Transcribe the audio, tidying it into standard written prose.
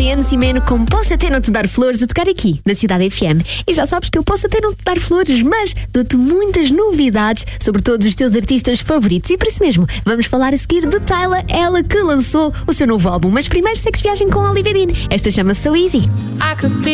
MC Man com Posso Até Não Te Dar Flores a tocar aqui na Cidade FM. E já sabes que eu posso até não te dar flores, mas dou-te muitas novidades sobre todos os teus artistas favoritos. E por isso mesmo, vamos falar a seguir de Tyla, ela que lançou o seu novo álbum. Mas primeiro segues viagem com Olivia Dean. Esta chama-se So Easy.